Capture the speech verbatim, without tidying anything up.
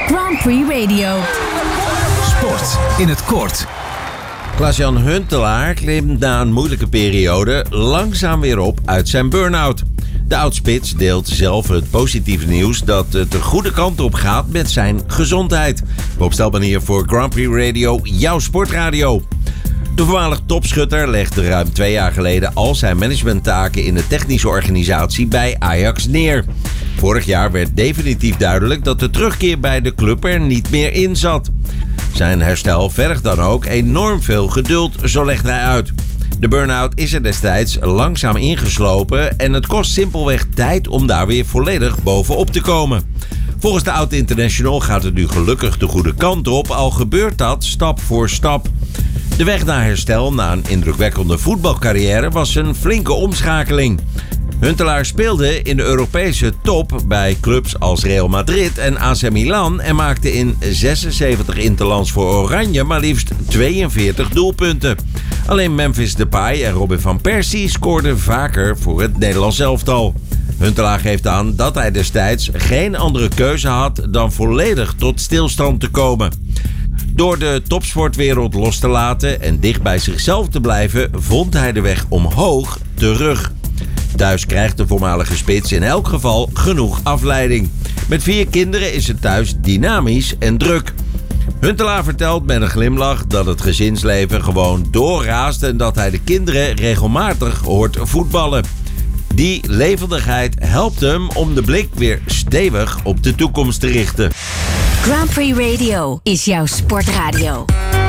Grand Prix Radio. Sport in het kort. Klaas-Jan Huntelaar klimt na een moeilijke periode langzaam weer op uit zijn burn-out. De oudspits deelt zelf het positieve nieuws dat het de goede kant op gaat met zijn gezondheid. Bob Stelman hier voor Grand Prix Radio, jouw sportradio. De voormalig topschutter legde ruim twee jaar geleden al zijn managementtaken in de technische organisatie bij Ajax neer. Vorig jaar werd definitief duidelijk dat de terugkeer bij de club er niet meer in zat. Zijn herstel vergt dan ook enorm veel geduld, zo legt hij uit. De burn-out is er destijds langzaam ingeslopen en het kost simpelweg tijd om daar weer volledig bovenop te komen. Volgens de oud-international gaat het nu gelukkig de goede kant op, al gebeurt dat stap voor stap. De weg naar herstel na een indrukwekkende voetbalcarrière was een flinke omschakeling. Huntelaar speelde in de Europese top bij clubs als Real Madrid en A C Milan en maakte in zesenzeventig interlands voor Oranje maar liefst tweeënveertig doelpunten. Alleen Memphis Depay en Robin van Persie scoorden vaker voor het Nederlands elftal. Huntelaar geeft aan dat hij destijds geen andere keuze had dan volledig tot stilstand te komen. Door de topsportwereld los te laten en dicht bij zichzelf te blijven, vond hij de weg omhoog terug. Thuis krijgt de voormalige spits in elk geval genoeg afleiding. Met vier kinderen is het thuis dynamisch en druk. Huntelaar vertelt met een glimlach dat het gezinsleven gewoon doorraast en dat hij de kinderen regelmatig hoort voetballen. Die levendigheid helpt hem om de blik weer stevig op de toekomst te richten. Grand Prix Radio is jouw sportradio.